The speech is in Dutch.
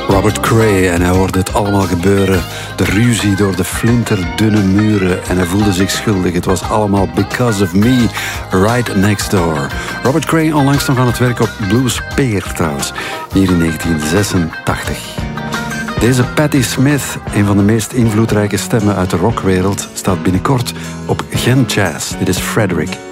Robert Cray en hij hoorde het allemaal gebeuren. De ruzie door de flinterdunne muren en hij voelde zich schuldig. Het was allemaal because of me, right next door. Robert Cray onlangs nog aan het werk op Blues Peer trouwens, hier in 1986. Deze Patti Smith, een van de meest invloedrijke stemmen uit de rockwereld, staat binnenkort op Gent Jazz. Dit is Frederick.